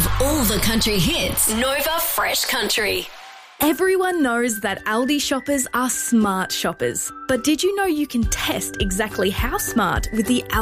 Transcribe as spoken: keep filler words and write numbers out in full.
all the country hits. Nova Fresh Country. Everyone knows that Aldi shoppers are smart shoppers. But did you know you can test exactly how smart with the